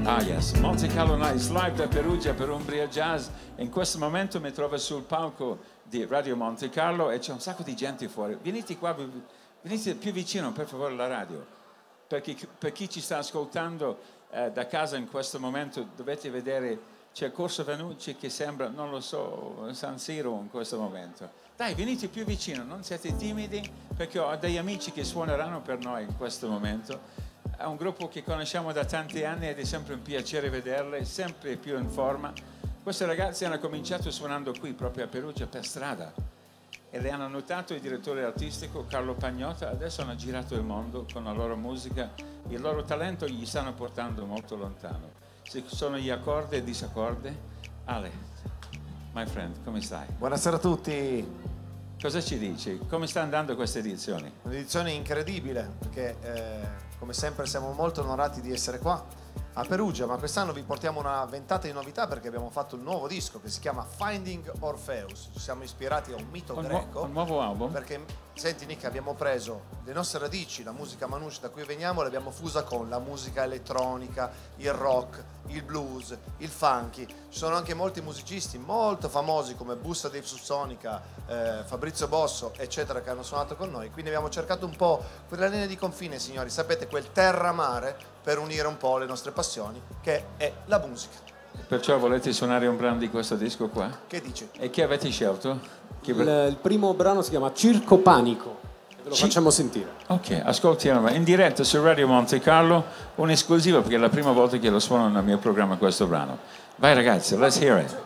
Ah yes, Monte Carlo Nights live da Perugia per Umbria Jazz. In questo momento mi trovo sul palco di Radio Monte Carlo e c'è un sacco di gente fuori. Venite qua, venite più vicino per favore alla radio. Perché per chi ci sta ascoltando da casa in questo momento dovete vedere, c'è Corso Venucci che sembra, non lo so, San Siro in questo momento. Dai, venite più vicino, non siete timidi, perché ho degli amici che suoneranno per noi in questo momento. È un gruppo che conosciamo da tanti anni ed è sempre un piacere vederle, sempre più in forma. Questi ragazzi hanno cominciato suonando qui, proprio a Perugia, per strada. E le hanno notato il direttore artistico Carlo Pagnotta. Adesso hanno girato il mondo con la loro musica. Il loro talento gli stanno portando molto lontano. Se sono gli accordi e disaccordi. Ale, my friend, come stai? Buonasera a tutti. Cosa ci dici? Come sta andando questa edizione? Un'edizione incredibile, perché come sempre siamo molto onorati di essere qua a Perugia, ma quest'anno vi portiamo una ventata di novità perché abbiamo fatto un nuovo disco che si chiama Finding Orpheus. Ci siamo ispirati a un mito greco. Un nuovo album? Perché, senti Nick, abbiamo preso le nostre radici, la musica manouche da cui veniamo, l'abbiamo fusa con la musica elettronica, il rock, il blues, il funky. Ci sono anche molti musicisti molto famosi come Busta Dave Subsonica, Fabrizio Bosso, eccetera, che hanno suonato con noi. Quindi abbiamo cercato un po' quella linea di confine, signori, sapete, quel terra-mare, per unire un po' le nostre passioni, che è la musica. Perciò volete suonare un brano di questo disco qua? Che dici? E che avete scelto? Il primo brano si chiama Circo Panico. Ve lo facciamo sentire. Ok, ascoltiamo in diretta su Radio Monte Carlo, un'esclusiva perché è la prima volta che lo suono nel mio programma questo brano. Vai ragazzi, let's hear it.